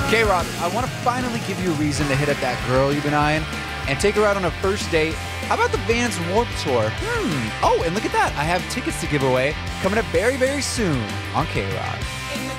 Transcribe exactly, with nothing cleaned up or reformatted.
K-Rock, I want to finally give you a reason to hit up that girl you've been eyeing and take her out on a first date. How about the Vans Warped Tour? Hmm. Oh, and look at that. I have tickets to give away coming up very, very soon on K-Rock.